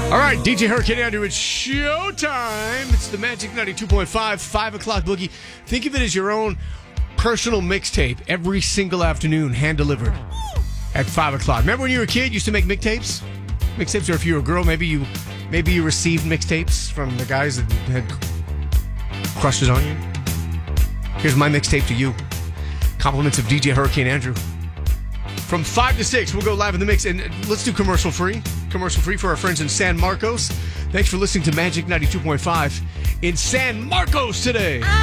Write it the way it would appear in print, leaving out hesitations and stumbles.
All right, DJ Hurricane Andrew, it's showtime. It's the Magic 92.5, 5 o'clock boogie. Think of it as your own personal mixtape every single afternoon, hand-delivered at 5 o'clock. Remember when you were a kid, you used to make mixtapes? Mixtapes, or if you were a girl, maybe you received mixtapes from the guys that had crushes on you. Here's my mixtape to you. Compliments of DJ Hurricane Andrew. From 5 to 6, we'll go live in the mix, and let's do commercial-free. Commercial-free for our friends in San Marcos. Thanks for listening to Magic 92.5 in San Marcos today.